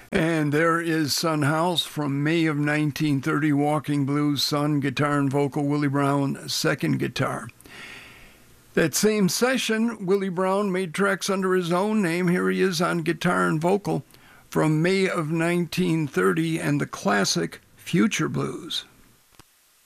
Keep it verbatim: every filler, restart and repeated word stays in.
And there is Son House from May of nineteen thirty, Walking Blues, Son, guitar and vocal, Willie Brown, second guitar. That same session, Willie Brown made tracks under his own name. Here he is on guitar and vocal from May of nineteen thirty and the classic Future Blues.